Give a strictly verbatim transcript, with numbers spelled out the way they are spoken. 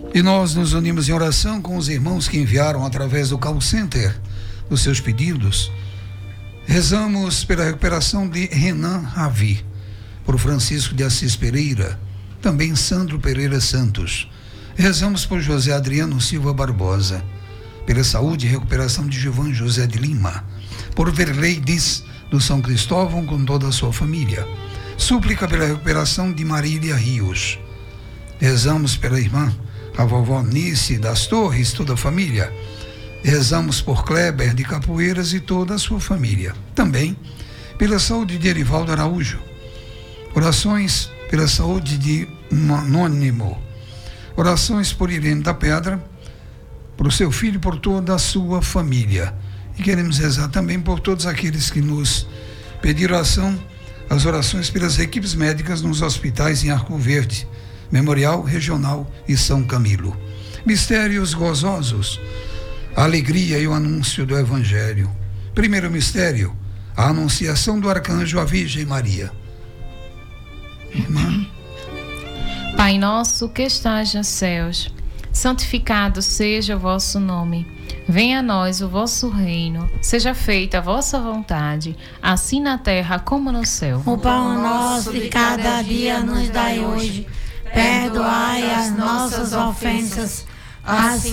E nós nos unimos em oração com os irmãos que enviaram através do call center os seus pedidos. Rezamos pela recuperação de Renan Ravi, por Francisco de Assis Pereira, também Sandro Pereira Santos. Rezamos por José Adriano Silva Barbosa, pela saúde e recuperação de Gilvan José de Lima, por Verleides do São Cristóvão com toda a sua família. Súplica pela recuperação de Marília Rios. Rezamos pela irmã, a vovó Nice das Torres, toda a família. Rezamos por Kleber de Capoeiras e toda a sua família. Também pela saúde de Erivaldo Araújo. Orações pela saúde de um anônimo. Orações por Irene da Pedra, por o seu filho e por toda a sua família. E queremos rezar também por todos aqueles que nos pediram oração, as orações pelas equipes médicas nos hospitais em Arco Verde, Memorial Regional e São Camilo. Mistérios gozosos, a alegria e o anúncio do Evangelho. Primeiro mistério, a anunciação do arcanjo à Virgem Maria. Irmã. Pai nosso que estás nos céus, santificado seja o vosso nome. Venha a nós o vosso reino. Seja feita a vossa vontade, assim na terra como no céu. O pão nosso de cada dia nos dai hoje. Perdoai as nossas ofensas, assim